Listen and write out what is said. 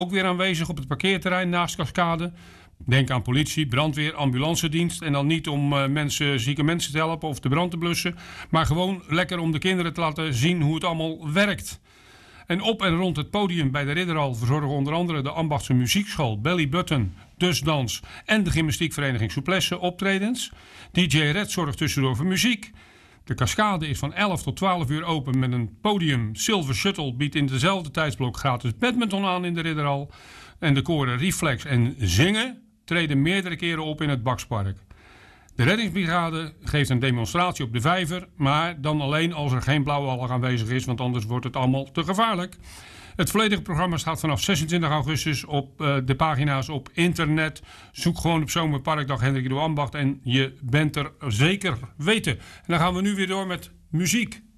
ook weer aanwezig op het parkeerterrein naast Cascade. Denk aan politie, brandweer, ambulancedienst. En dan niet om zieke mensen te helpen of de brand te blussen. Maar gewoon lekker om de kinderen te laten zien hoe het allemaal werkt. En op en rond het podium bij de Ridderhal verzorgen onder andere de Ambachtse Muziekschool, Belly Button, Dusdans en de gymnastiekvereniging Souplesse optredens. DJ Red zorgt tussendoor voor muziek. De Cascade is van 11 tot 12 uur open met een podium. Silver Shuttle biedt in dezelfde tijdsblok gratis badminton aan in de Ridderhal. En de koren Reflex en Zingen treden meerdere keren op in het Bakspark. De reddingsbrigade geeft een demonstratie op de Vijver, maar dan alleen als er geen blauwe alg aanwezig is, want anders wordt het allemaal te gevaarlijk. Het volledige programma staat vanaf 26 augustus op de pagina's op internet. Zoek gewoon op Zomerparkdag Hendrik Ido Ambacht en je bent er zeker weten. En dan gaan we nu weer door met muziek.